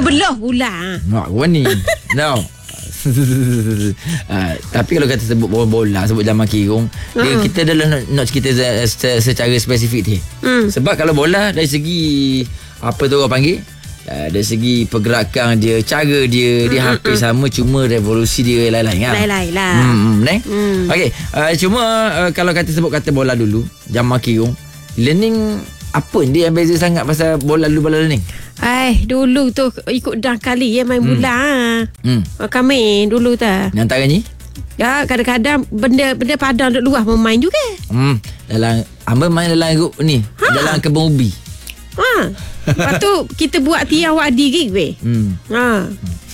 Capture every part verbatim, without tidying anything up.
belah pula. Nak gua ni. No. uh, tapi kalau kata sebut bola, sebut zaman kirung, uh-huh. dia, kita dalam nak, nak cerita se- secara spesifik ni. Hmm. Sebab kalau bola dari segi apa tu orang panggil, uh, dari segi pergerakan dia, cara dia, hmm. dia hampir hmm. sama, cuma revolusi dia lain-lain kan. Lain-lain lah. Hmm, hmm, hmm. Okey, uh, cuma uh, kalau kata sebut kata bola dulu, zaman kirung, learning apa dia yang beza sangat pasal bola dulu bola learning? Ai, dulu tu ikut dah kali ya main hmm. bola. Hmm. Kami dulu ta. Antaranya? Ya, kadang-kadang benda benda padang duduk luar pun main juga. Hmm, dalam hamba main dalam ni, ha? Dalam kebun ubi. Ha. Lepas tu kita buat tiang wadi gig weh. Hmm. Ha.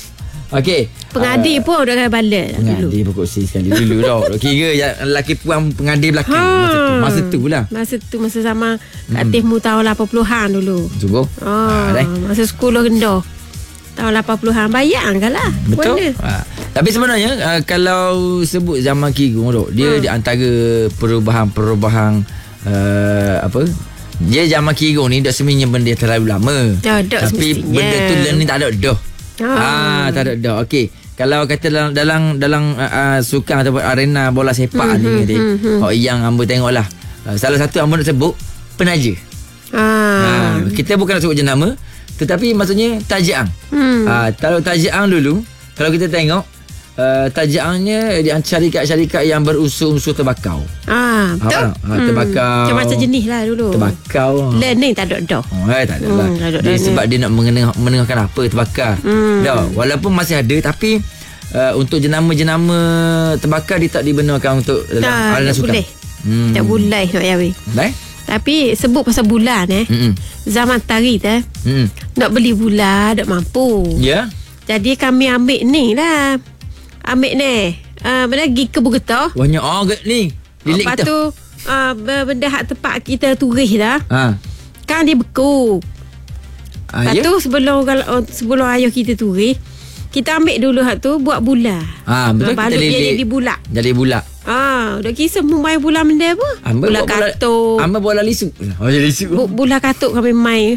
Okey. Pengadir uh, pun dah bala dulu. Pengadir pokok si sekali dulu tau. Kira lelaki puan pengadir belakang ha. masa tu. Masa tu lah. Masa tu masa zaman hmm. aktifmu tahun lapan puluhan dulu. Cuba. Oh, ha, masa sekolah rendah. Tahun lapan puluhan bayang kan lah. Betul. Ha. Tapi sebenarnya uh, kalau sebut zaman kirung tu, dia hmm. di antara perubahan-perubahan uh, apa? Dia zaman kirung ni dak semestinya benda terlalu lama. Ya, tapi semestinya. Benda tu learning tak ada dah. Ah, tak ada dah. Okey. Kalau kata dalam dalam dalam uh, uh, sukan atau arena bola sepak mm-hmm, ni kata, mm-hmm. oh yang hamba tengoklah. Uh, salah satu hamba nak sebut penaja. Ah. Uh, kita bukan nak sebut jenama, tetapi maksudnya tajiang. Hmm. Uh, kalau tajiang dulu, kalau kita tengok uh, tajiangnya di syarikat-syarikat yang berunsur-unsur terbakau. Ah, betul. Ha, ha, terbakau. Hmm. Macam jenis lah dulu. Terbakau. Learning tak ada dah. Oh, eh, tak ada lah. Hmm, dia sebab dia nak menengah, menengahkan apa terbakar. Hmm. Dah, walaupun masih ada tapi uh, untuk jenama-jenama terbakar dia tak dibenarkan untuk dalam arena sukan. Boleh. Hmm. Tak boleh nak yawi. Baik. Tapi sebut pasal bulan eh. Mm-mm. Zaman tari tu eh. Mm. Nak beli bulan tak mampu. Ya. Yeah. Jadi kami ambil ni lah. Ambil ni. Ah, uh, mana pergi ke Buketa. Banyak oh ni. Lilik lepas tu uh, benda hak tempat kita turis dah. Ha. Kan dia beku. Ah, lepas ya? tu sebelum kalau sebelum ayah kita turis, kita ambil dulu hak tu buat bulat. Ha, betul. Balut dia jadi bulat. Jadi bulat. Ah, dah kisah main bola benda apa? Bola katuk. Amba bola lisu. Oh, jadi lisu. Bu, bola katuk kami main.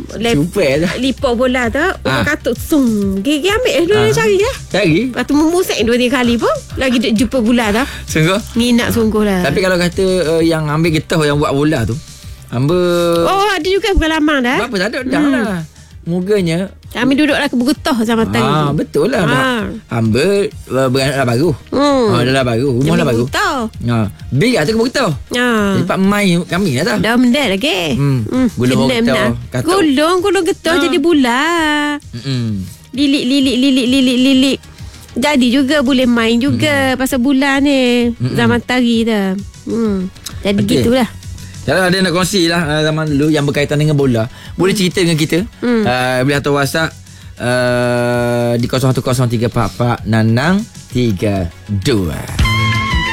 Super dah. Lipat bola tu, bola katuk sung. Gigi ambil dulu ah. cari lah. Cari. Lepas tu memusik dua tiga kali pun lagi duk jumpa bola tu. Sungguh? Minat sungguh lah. Tapi kalau kata uh, yang ambil getah yang buat bola tu, amba oh, ada juga pengalaman dah. Apa tak ada dah hmm. lah. Muganya kami duduklah ke Buketah zaman tadi. Ah, betul lah. Ha. Hamba beranak dah baru. Hmm. Oh, dah lah baru. Rumah dah baru. Ha. Biar tu ke Buketah. Ha. Jadi pak mai kami lah tau. Dah benda lagi. Hmm. hmm. Gulung getah. Gulung, gulung getah ha. jadi bulat. Hmm. Lilik, lilik, lilik, lilik, lilik. Jadi juga boleh main juga hmm. pasal bulan ni. Hmm. Zaman tari dah. Hmm. Jadi okay. gitulah. Kalau ada nak kongsi lah uh, zaman dulu yang berkaitan dengan bola, boleh cerita dengan kita. Hmm. Uh, boleh hantar WhatsApp uh, di kosong satu kosong tiga empat empat enam enam tiga dua.